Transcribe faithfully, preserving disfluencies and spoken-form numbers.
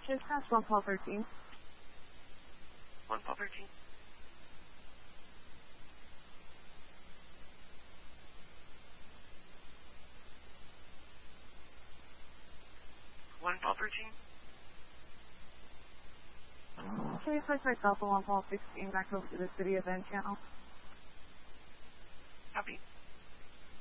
Dispatch one twelve thirteen. one twelve thirteen. one twelve thirteen. Can you switch myself to one twelve sixteen back over to the City of Bend channel? Copy.